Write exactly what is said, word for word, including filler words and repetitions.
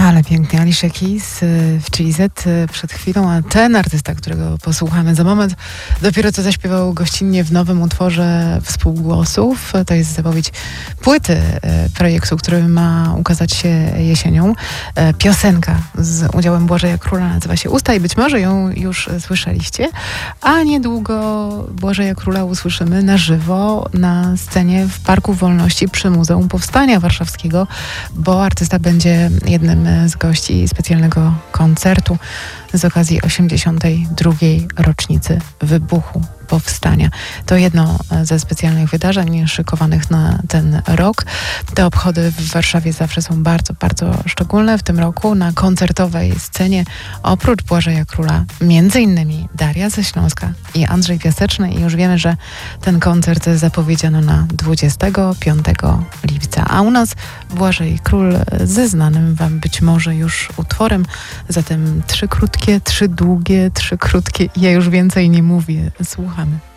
Ale pięknie. Alicia Keys w Chili Z przed chwilą, a ten artysta, którego posłuchamy za moment, dopiero co zaśpiewał gościnnie w nowym utworze Współgłosów. To jest zapowiedź płyty projektu, który ma ukazać się jesienią. Piosenka z udziałem Błażeja Króla nazywa się Usta i być może ją już słyszeliście, a niedługo Błażeja Króla usłyszymy na żywo na scenie w Parku Wolności przy Muzeum Powstania Warszawskiego, bo artysta będzie jednym z gości specjalnego koncertu z okazji osiemdziesiątej drugiej rocznicy wybuchu Powstania. To jedno ze specjalnych wydarzeń szykowanych na ten rok. Te obchody w Warszawie zawsze są bardzo, bardzo szczególne. W tym roku na koncertowej scenie oprócz Błażeja Króla między innymi Daria ze Śląska i Andrzej Piaseczny i już wiemy, że ten koncert zapowiedziano na dwudziestego piątego lipca. A u nas Błażej Król ze znanym wam być może już utworem. Zatem trzy krótkie, trzy długie, trzy krótkie. Ja już więcej nie mówię. Słuchamy.